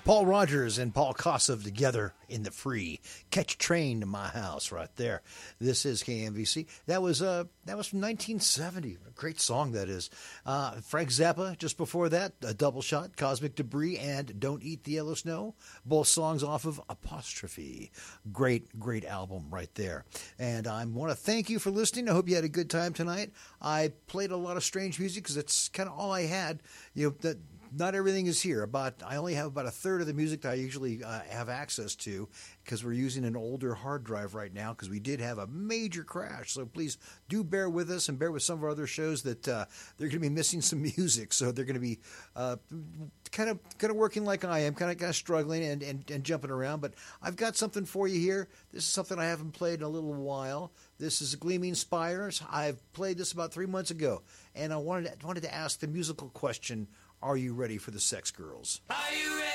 Paul Rogers and Paul Kossoff together in the free. Catch a Train to My House right there. This is KMVC. That was from 1970. A great song that is. Frank Zappa just before that, a double shot, Cosmic Debris and Don't Eat the Yellow Snow. Both songs off of Apostrophe. Great, great album right there. And I want to thank you for listening. I hope you had a good time tonight. I played a lot of strange music because it's kind of all I had. That not everything is here. I only have about a third of the music that I usually have access to because we're using an older hard drive right now because we did have a major crash. So please do bear with us and bear with some of our other shows that they're going to be missing some music. So they're going to be kind of working like I am, kind of struggling and jumping around. But I've got something for you here. This is something I haven't played in a little while. This is Gleaming Spires. I've played this about 3 months ago, and I wanted to ask the musical question, are you ready for the Sex Girls? Are you ready?